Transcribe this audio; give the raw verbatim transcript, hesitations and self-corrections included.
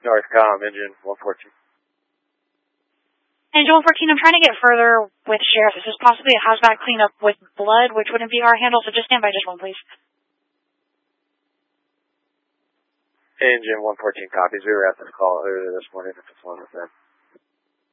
Northcom, engine one fourteen. Engine one fourteen, I'm trying to get further with Sheriff. This is possibly a hazmat cleanup with blood, which wouldn't be our handle, so just stand by just one, please. Engine one fourteen copies. We were at this call earlier this morning if it's one with them.